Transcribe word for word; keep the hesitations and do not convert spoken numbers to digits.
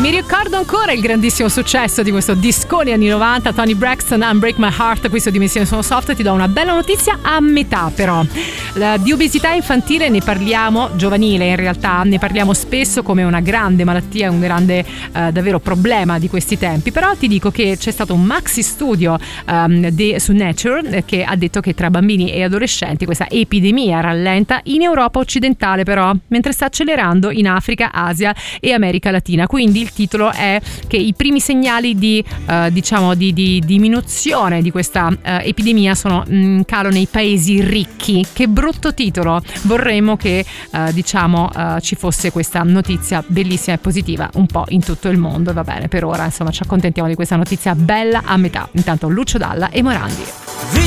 Mi ricordo ancora il grandissimo successo di questo discone anni novanta, Tony Braxton, Unbreak My Heart, qui su Dimensione Sono Soft. Ti do una bella notizia a metà però. La, di obesità infantile ne parliamo, giovanile in realtà, ne parliamo spesso come una grande malattia, un grande eh, davvero problema di questi tempi, però ti dico che c'è stato un maxi studio um, de, su Nature eh, che ha detto che tra bambini e adolescenti questa epidemia rallenta in Europa occidentale però, mentre sta accelerando in Africa, Asia e America Latina. Quindi il titolo è che i primi segnali di uh, diciamo di, di diminuzione di questa uh, epidemia sono in calo nei paesi ricchi. Che brutto titolo, vorremmo che uh, diciamo uh, ci fosse questa notizia bellissima e positiva un po' in tutto il mondo. Va bene, per ora insomma ci accontentiamo di questa notizia bella a metà. Intanto Lucio Dalla e Morandi.